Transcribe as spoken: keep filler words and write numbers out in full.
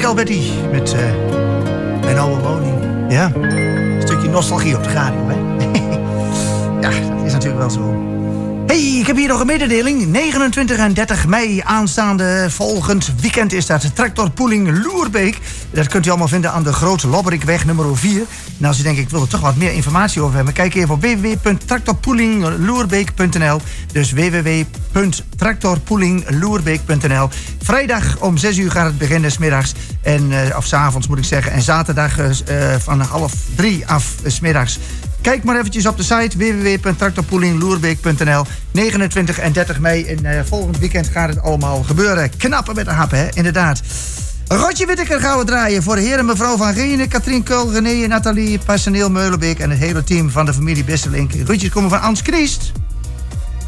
Erik Alberti met uh, Mijn Oude Woning. Ja, een stukje nostalgie op de radio, hè? Ja, dat is natuurlijk wel zo. Hey, ik heb hier nog een mededeling. negenentwintig en dertig mei aanstaande volgend weekend is dat Tractorpooling Loerbeek. Dat kunt u allemaal vinden aan de Grote Lobberikweg nummer vier. En als u denkt, ik wil er toch wat meer informatie over hebben, kijk even op w w w punt tractorpooling loerbeek punt n l. Dus w w w punt tractorpooling loerbeek punt n l. Vrijdag om zes uur gaat het beginnen, 's middags. En, uh, of 's avonds moet ik zeggen. En zaterdag uh, van half drie af, uh, 's middags. Kijk maar eventjes op de site w w w punt tractorpooling loerbeek punt n l. negenentwintig en dertig mei en uh, volgend weekend gaat het allemaal gebeuren. Knappen met de happen, hè? Inderdaad. Rotje Witteker gaan we draaien voor de heer en mevrouw Van Genen, Katrien Keul, René, Nathalie, personeel Meulenbeek en het hele team van de familie Bisselink. Groetjes komen van Ans Kniest.